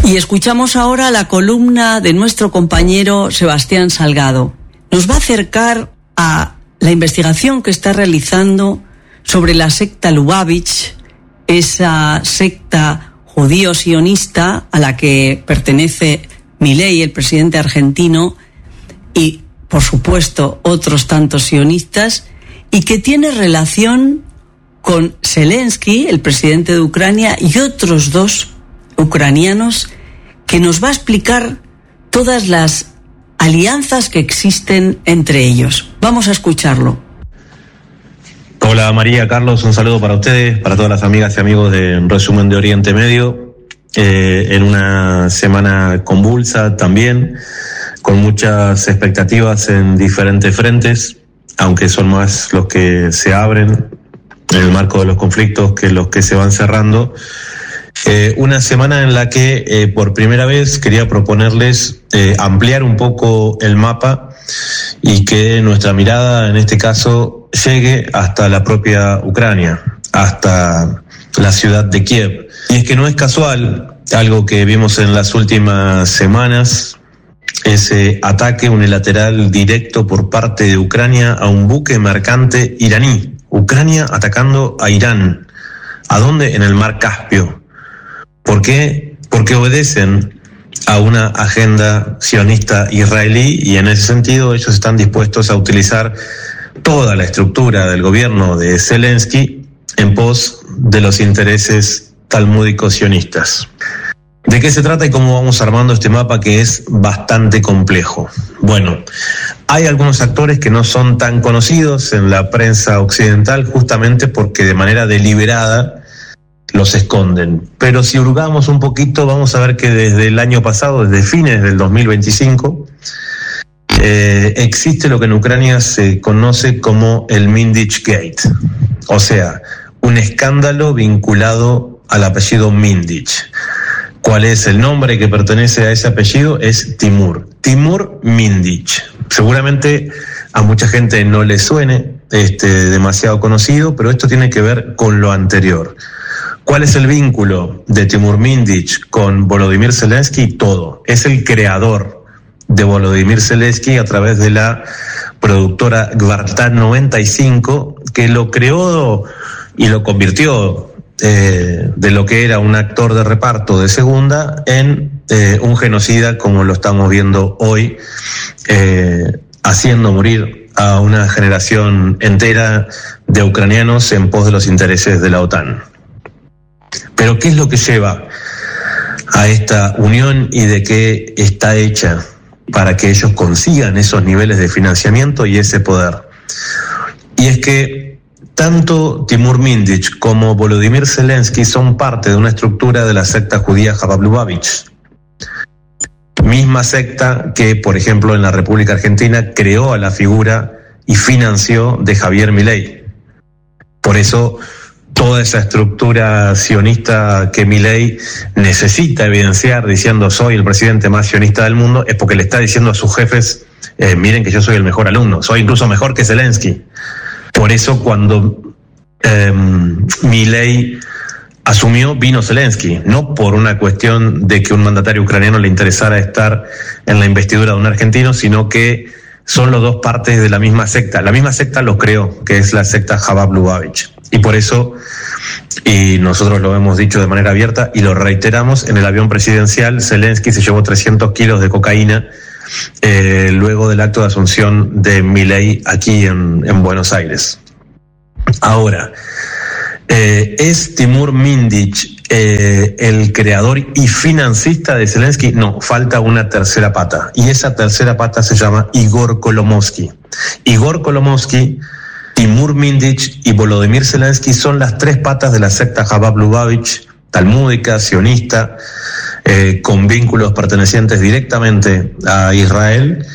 Y escuchamos ahora la columna de nuestro compañero Sebastián Salgado. Nos va a acercar a la investigación que está realizando sobre la secta Lubavitch, esa secta judío-sionista a la que pertenece Milei, el presidente argentino, y, por supuesto, otros tantos sionistas, y que tiene relación con Zelensky, el presidente de Ucrania, y otros dos ucranianos, que nos va a explicar todas las alianzas que existen entre ellos. Vamos a escucharlo. Hola María, Carlos, un saludo para ustedes, para todas las amigas y amigos de Resumen de Oriente Medio, en una semana convulsa también, con muchas expectativas en diferentes frentes, aunque son más los que se abren en el marco de los conflictos que los que se van cerrando. Una semana en la que por primera vez quería proponerles ampliar un poco el mapa y que nuestra mirada en este caso llegue hasta la propia Ucrania, hasta la ciudad de Kiev. Y es que no es casual algo que vimos en las últimas semanas, ese ataque unilateral directo por parte de Ucrania a un buque mercante iraní. Ucrania atacando a Irán. ¿A dónde? En el mar Caspio. ¿Por qué? Porque obedecen a una agenda sionista israelí y en ese sentido ellos están dispuestos a utilizar toda la estructura del gobierno de Zelensky en pos de los intereses talmúdicos sionistas. ¿De qué se trata y cómo vamos armando este mapa que es bastante complejo? Bueno, hay algunos actores que no son tan conocidos en la prensa occidental justamente porque de manera deliberada los esconden. Pero si hurgamos un poquito, vamos a ver que desde el año pasado, desde fines del 2025, existe lo que en Ucrania se conoce como el Mindich Gate, o sea, un escándalo vinculado al apellido Mindich. ¿Cuál es el nombre que pertenece a ese apellido? Es Timur Mindich. Seguramente a mucha gente no le suene demasiado conocido, pero esto tiene que ver con lo anterior. ¿Cuál es el vínculo de Timur Mindich con Volodymyr Zelensky? Todo. Es el creador de Volodymyr Zelensky a través de la productora Gvartat 95, que lo creó y lo convirtió de lo que era un actor de reparto de segunda en un genocida, como lo estamos viendo hoy, haciendo morir a una generación entera de ucranianos en pos de los intereses de la OTAN. Pero ¿qué es lo que lleva a esta unión y de qué está hecha para que ellos consigan esos niveles de financiamiento y ese poder? Y es que tanto Timur Mindich como Volodymyr Zelensky son parte de una estructura de la secta judía Chabad Lubavitch. Misma secta que, por ejemplo, en la República Argentina creó a la figura y financió de Javier Milei. Por eso toda esa estructura sionista que Milei necesita evidenciar diciendo soy el presidente más sionista del mundo, es porque le está diciendo a sus jefes, miren que yo soy el mejor alumno, soy incluso mejor que Zelensky. Por eso cuando Milei asumió, vino Zelensky, no por una cuestión de que un mandatario ucraniano le interesara estar en la investidura de un argentino, sino que son los dos partes de la misma secta. La misma secta los creó, que es la secta Chabad Lubavitch. Y por eso, y nosotros lo hemos dicho de manera abierta y lo reiteramos, en el avión presidencial Zelensky se llevó 300 kilos de cocaína luego del acto de asunción de Milei aquí en Buenos Aires. Ahora, ¿es Timur Mindich el creador y financista de Zelensky? No, falta una tercera pata. Y esa tercera pata se llama Igor Kolomoisky. Igor Kolomoisky, Timur Mindich y Volodymyr Zelensky son las tres patas de la secta Chabad Lubavitch, talmúdica, sionista, con vínculos pertenecientes directamente a Israel,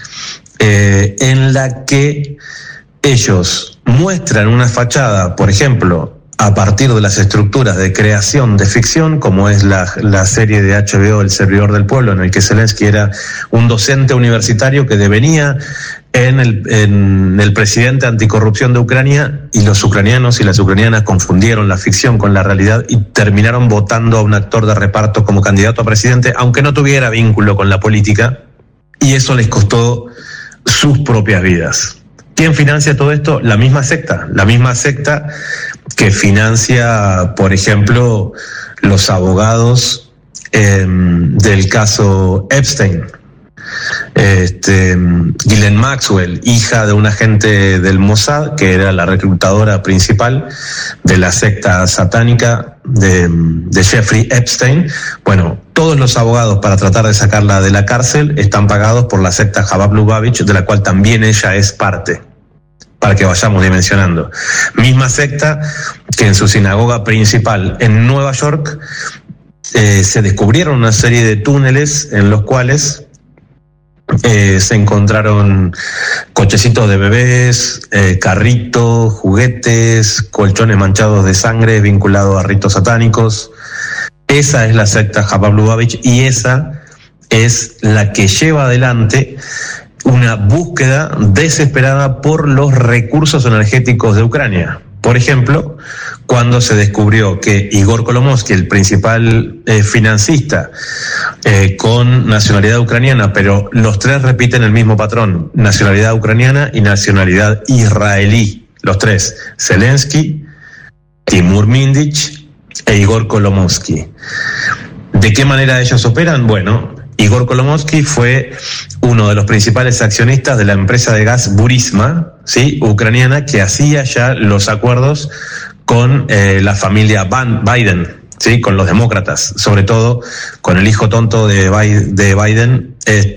en la que ellos muestran una fachada, por ejemplo, a partir de las estructuras de creación de ficción, como es la serie de HBO El Servidor del Pueblo, en el que Zelensky era un docente universitario que devenía en el presidente anticorrupción de Ucrania, y los ucranianos y las ucranianas confundieron la ficción con la realidad y terminaron votando a un actor de reparto como candidato a presidente, aunque no tuviera vínculo con la política, y eso les costó sus propias vidas. ¿Quién financia todo esto? La misma secta que financia, por ejemplo, los abogados del caso Epstein. Ghislaine Maxwell, hija de un agente del Mossad, que era la reclutadora principal de la secta satánica de Jeffrey Epstein. Bueno, todos los abogados para tratar de sacarla de la cárcel están pagados por la secta Chabad Lubavitch, de la cual también ella es parte, para que vayamos dimensionando. Misma secta que en su sinagoga principal en Nueva York se descubrieron una serie de túneles en los cuales se encontraron cochecitos de bebés, carritos, juguetes, colchones manchados de sangre vinculados a ritos satánicos. Esa es la secta Chabad Lubavitch, y esa es la que lleva adelante una búsqueda desesperada por los recursos energéticos de Ucrania. Por ejemplo, cuando se descubrió que Igor Kolomoisky, el principal financista con nacionalidad ucraniana, pero los tres repiten el mismo patrón: nacionalidad ucraniana y nacionalidad israelí. Los tres: Zelensky, Timur Mindich e Igor Kolomoisky. ¿De qué manera ellos operan? Bueno, Igor Kolomoisky fue uno de los principales accionistas de la empresa de gas Burisma, ¿sí?, ucraniana, que hacía ya los acuerdos con la familia Biden, ¿sí?, con los demócratas, sobre todo con el hijo tonto de Biden,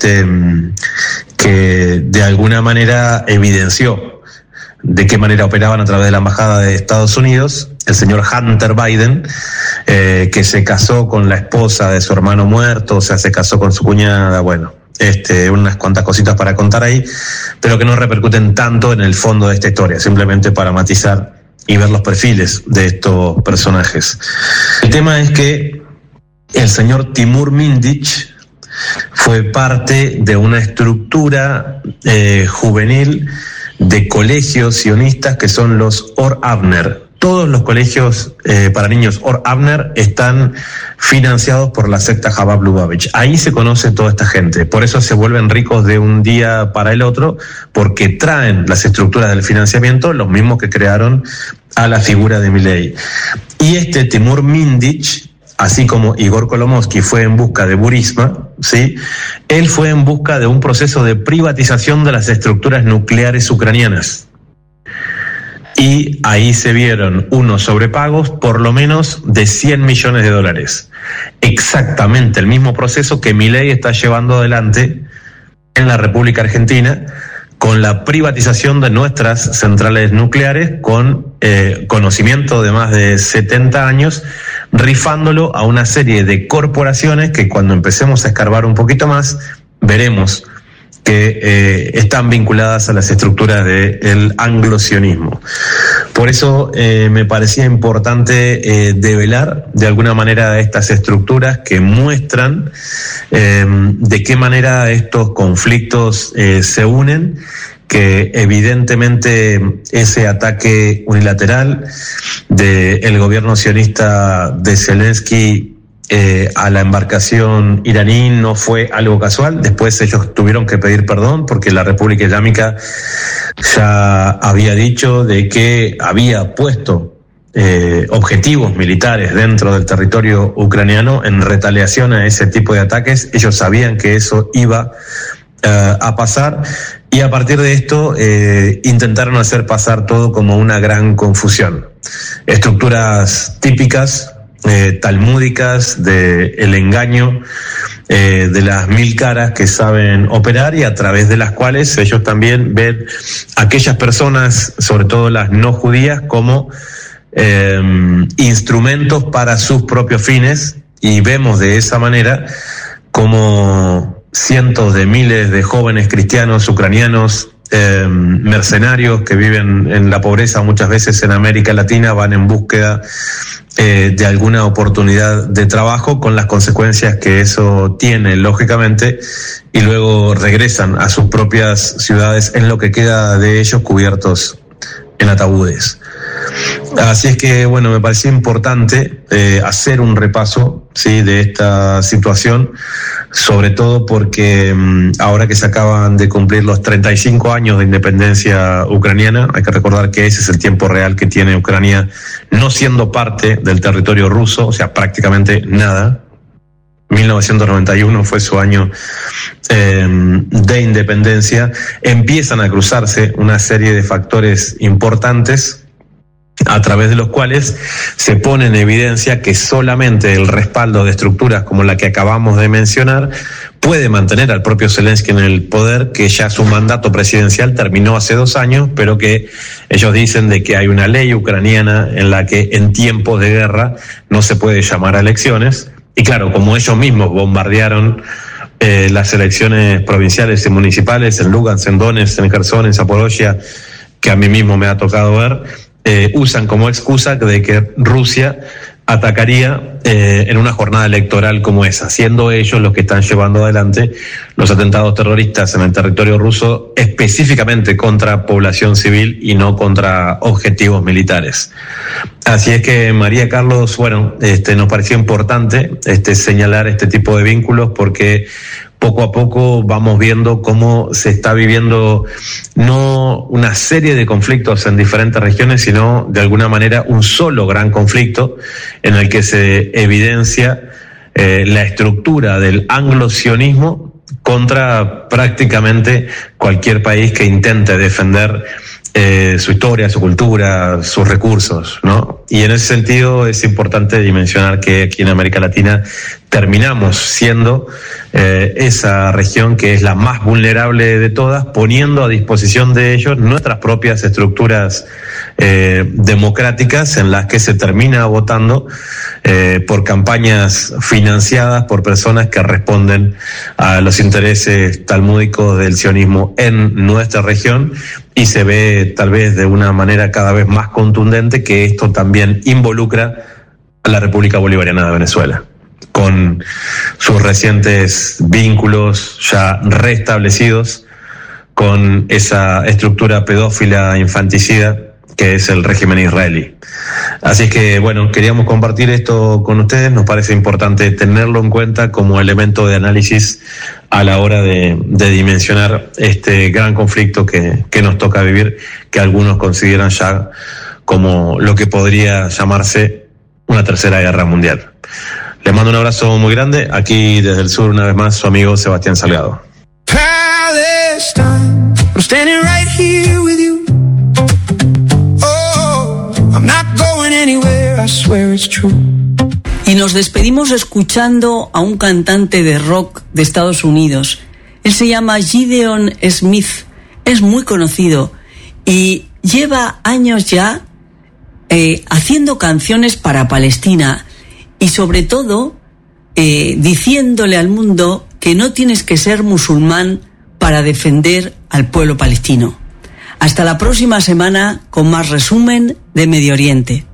que de alguna manera evidenció de qué manera operaban a través de la embajada de Estados Unidos, el señor Hunter Biden, que se casó con la esposa de su hermano muerto, o sea, se casó con su cuñada, bueno, unas cuantas cositas para contar ahí, pero que no repercuten tanto en el fondo de esta historia, simplemente para matizar y ver los perfiles de estos personajes. El tema es que el señor Timur Mindich fue parte de una estructura juvenil de colegios sionistas que son los Or Avner. Todos los colegios para niños Or Avner están financiados por la secta Chabad Lubavitch. Ahí se conoce toda esta gente. Por eso se vuelven ricos de un día para el otro, porque traen las estructuras del financiamiento los mismos que crearon a la figura de Milei. Y este Timur Mindich, así como Igor Kolomoisky fue en busca de Burisma, ¿sí?, él fue en busca de un proceso de privatización de las estructuras nucleares ucranianas. Y ahí se vieron unos sobrepagos por lo menos de $100 millones. Exactamente el mismo proceso que Milei está llevando adelante en la República Argentina con la privatización de nuestras centrales nucleares, con conocimiento de más de 70 años, rifándolo a una serie de corporaciones que, cuando empecemos a escarbar un poquito más, veremos que están vinculadas a las estructuras del anglosionismo. Por eso me parecía importante develar de alguna manera estas estructuras que muestran de qué manera estos conflictos se unen, que evidentemente ese ataque unilateral del gobierno sionista de Zelensky a la embarcación iraní no fue algo casual. Después ellos tuvieron que pedir perdón porque la República Islámica ya había dicho de que había puesto objetivos militares dentro del territorio ucraniano en retaliación a ese tipo de ataques. Ellos sabían que eso iba a pasar, y a partir de esto intentaron hacer pasar todo como una gran confusión. Estructuras típicas talmúdicas del engaño, de las 1000 caras que saben operar, y a través de las cuales ellos también ven a aquellas personas, sobre todo las no judías, como instrumentos para sus propios fines, y vemos de esa manera como cientos de miles de jóvenes cristianos ucranianos mercenarios que viven en la pobreza muchas veces en América Latina van en búsqueda de alguna oportunidad de trabajo, con las consecuencias que eso tiene, lógicamente, y luego regresan a sus propias ciudades en lo que queda de ellos cubiertos en ataúdes. Así es que, bueno, me pareció importante hacer un repaso, ¿sí?, de esta situación, sobre todo porque ahora que se acaban de cumplir los 35 años de independencia ucraniana, hay que recordar que ese es el tiempo real que tiene Ucrania no siendo parte del territorio ruso, o sea, prácticamente nada. 1991 fue su año de independencia. Empiezan a cruzarse una serie de factores importantes a través de los cuales se pone en evidencia que solamente el respaldo de estructuras como la que acabamos de mencionar puede mantener al propio Zelensky en el poder, que ya su mandato presidencial terminó hace 2 años, pero que ellos dicen de que hay una ley ucraniana en la que en tiempos de guerra no se puede llamar a elecciones. Y claro, como ellos mismos bombardearon las elecciones provinciales y municipales en Lugansk, en Donetsk, en Kherson, en Zaporozhia, que a mí mismo me ha tocado ver, usan como excusa de que Rusia atacaría en una jornada electoral como esa, siendo ellos los que están llevando adelante los atentados terroristas en el territorio ruso, específicamente contra población civil y no contra objetivos militares. Así es que, María Carlos, bueno, nos pareció importante señalar este tipo de vínculos, porque poco a poco vamos viendo cómo se está viviendo no una serie de conflictos en diferentes regiones, sino de alguna manera un solo gran conflicto en el que se evidencia la estructura del anglo-sionismo contra prácticamente cualquier país que intente defender su historia, su cultura, sus recursos, ¿no? Y en ese sentido es importante dimensionar que aquí en América Latina terminamos siendo esa región que es la más vulnerable de todas, poniendo a disposición de ellos nuestras propias estructuras democráticas, en las que se termina votando por campañas financiadas por personas que responden a los intereses talmúdicos del sionismo en nuestra región, y se ve tal vez de una manera cada vez más contundente que esto también involucra a la República Bolivariana de Venezuela, con sus recientes vínculos ya restablecidos con esa estructura pedófila infanticida que es el régimen israelí. Así es que, bueno, queríamos compartir esto con ustedes. Nos parece importante tenerlo en cuenta como elemento de análisis a la hora de dimensionar este gran conflicto que nos toca vivir, que algunos consideran ya como lo que podría llamarse una tercera guerra mundial. Les mando un abrazo muy grande. Aquí desde el sur, una vez más, su amigo Sebastián Salgado. Palestine, I'm standing right here with you. Oh, I'm not going anywhere, I swear it's true. Y nos despedimos escuchando a un cantante de rock de Estados Unidos. Él se llama Gideon Smith, es muy conocido y lleva años ya haciendo canciones para Palestina y sobre todo diciéndole al mundo que no tienes que ser musulmán para defender al pueblo palestino. Hasta la próxima semana con más resumen de Medio Oriente.